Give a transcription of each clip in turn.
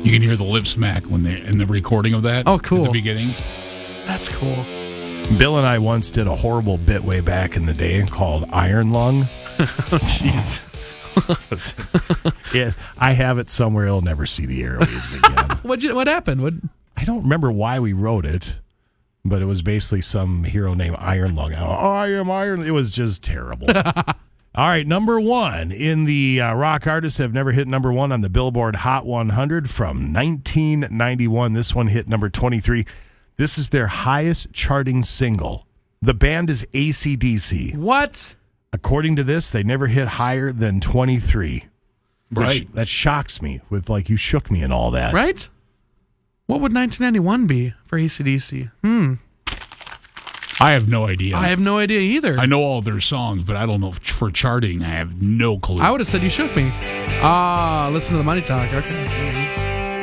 You can hear the lip smack when they in the recording of that. Oh, cool. At the beginning. That's cool. Bill and I once did a horrible bit way back in the day called Iron Lung. Jeez. Yeah, I have it somewhere. It'll never see the airwaves again. What happened? I don't remember why we wrote it, but it was basically some hero named Iron Lung. I am Iron. It was just terrible. All right, number one in the rock artists have never hit number one on the Billboard Hot 100 from 1991. This one hit number 23. This is their highest charting single. The band is AC/DC. What? According to this, they never hit higher than 23. Right. That shocks me with You Shook Me and all that. Right? What would 1991 be for AC/DC? I have no idea. I have no idea either. I know all their songs, but I don't know for charting. I have no clue. I would have said You Shook Me. Listen to the Money Talk. Okay.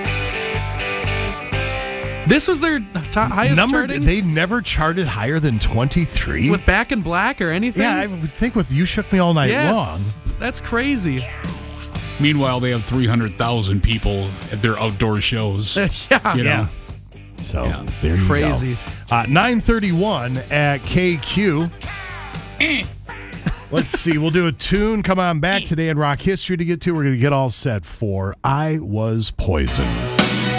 This was their highest charting? They never charted higher than 23? With Back in Black or anything? Yeah, I think with You Shook Me All Night Long. That's crazy. Meanwhile, they have 300,000 people at their outdoor shows. Yeah. You know? So, there you Crazy. go. 9:31 at KQ. Let's see. We'll do a tune. Come on back today in rock history to get to. We're going to get all set for I Was Poison.